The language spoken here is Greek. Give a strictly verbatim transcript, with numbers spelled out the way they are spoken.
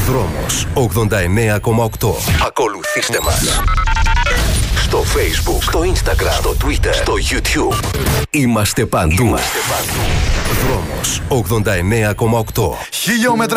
Δρόμος ογδόντα εννέα κόμμα οκτώ. Ακολουθήστε μας στο Facebook, στο Instagram, στο Twitter, στο YouTube. Είμαστε παντού. Είμαστε παντού. Δρόμος ογδόντα εννέα κόμμα οκτώ. Χιλιόμετρα